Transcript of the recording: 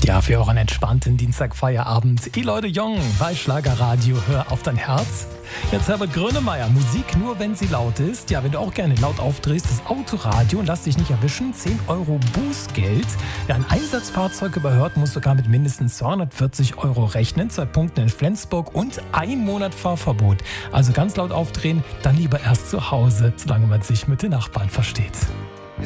Ja, für euren entspannten Dienstagfeierabend. Leute Jong bei Schlagerradio, hör auf dein Herz. Jetzt Herbert Grönemeyer, Musik nur, wenn sie laut ist. Ja, wenn du auch gerne laut aufdrehst, das Autoradio und lass dich nicht erwischen, 10 Euro Bußgeld. Wer ein Einsatzfahrzeug überhört, muss sogar mit mindestens 240 Euro rechnen. 2 Punkte in Flensburg und 1 Monat Fahrverbot. Also ganz laut aufdrehen, dann lieber erst zu Hause, solange man sich mit den Nachbarn versteht.